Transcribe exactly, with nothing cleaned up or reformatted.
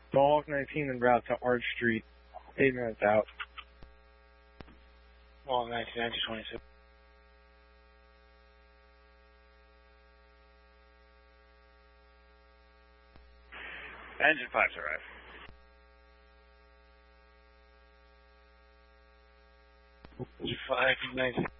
Mohawk nineteen en route to Arch Street. Eight minutes out. Mohawk nineteen, nineteen twenty-six. Engine five to arrive. five, nineteen.